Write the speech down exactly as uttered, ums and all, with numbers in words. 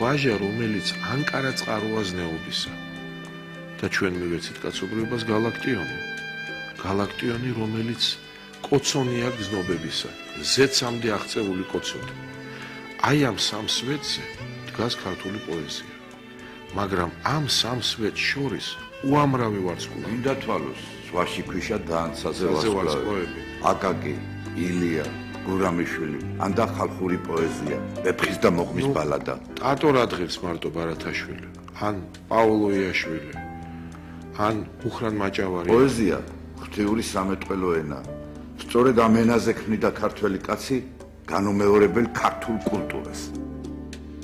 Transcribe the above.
ვაჟა, რომელიც ანკარა წყაროაზნეობისა და ჩვენ მივეცით კაცობრიობას გალაქტიონი. გალაქტიონი, რომელიც კოცონია გზნობებისა, ზეცამდე აღწეული კოცონი. აი ამ სამ სვეტზე დგას ქართული პოეზია. მაგრამ ამ სამ სვეტს შორის უამრავი ვარსკვლავი. მინდა თვალოს, ზღვაში ქვიშა დაანცაზე ვარსკვლავები. აკაკი, ილია, გურამიშვილი, ან და ხალხური პოეზია, ვეფხის და მოყმის ბალადა. ტატო რადღებს მარტო ბარათაშვილი, ან პაულო იაშვილი, ან მუხრან მაჭავარი. პოეზია ღვთიური სამეტყველო ენა. სწორედ ამ ენაზე ქმნიდა ქართველი კაცი განუმეორებელ ქართულ კულტურას.